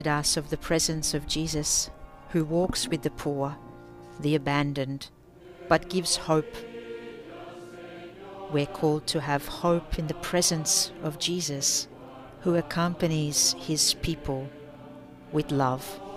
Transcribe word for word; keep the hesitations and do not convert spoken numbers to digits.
us of the presence of Jesus, who walks with the poor, the abandoned, but gives hope. We're called to have hope in the presence of Jesus, who accompanies his people with love.